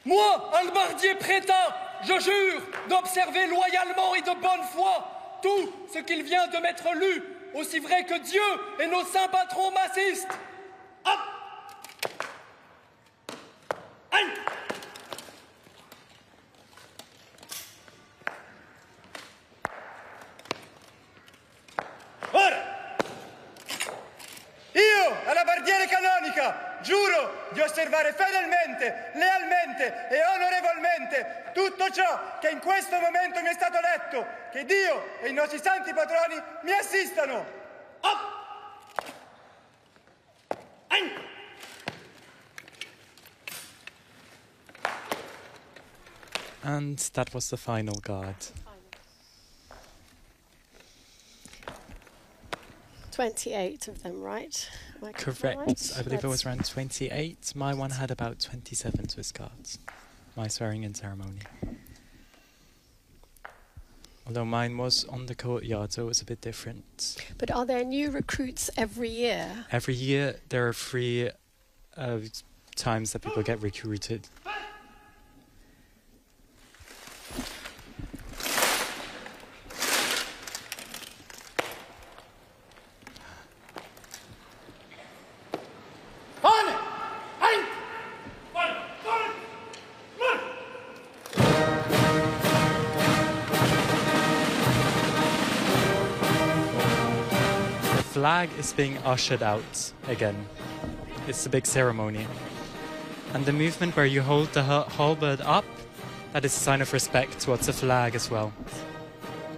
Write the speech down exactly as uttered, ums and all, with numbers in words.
Moi, hallebardier Prétain, je jure d'observer loyalement et de bonne foi tout ce qu'il vient de m'être lu, aussi vrai que Dieu et nos saints patrons m'assistent. Hop! Aïe! Ora! Io, alla bardiere canonica, giuro di osservare fedelmente, lealmente e onorevolmente tutto ciò che in questo momento mi è stato letto, che Dio e i nostri santi patroni mi assistano. Hop! Aïe! And that was the final guard. twenty-eight of them, right? Am I Correct. right? I believe it was That's- around twenty-eight. My one had about twenty-seven Swiss guards. My swearing-in ceremony. Although mine was on the courtyard, so it was a bit different. But are there new recruits every year? Every year there are three uh, times that people get recruited. Vorne! Ein! Vorne! Vorne! Vorne! The flag is being ushered out again. It's a big ceremony. And the movement where you hold the hu- halberd up, that is a sign of respect towards the flag as well.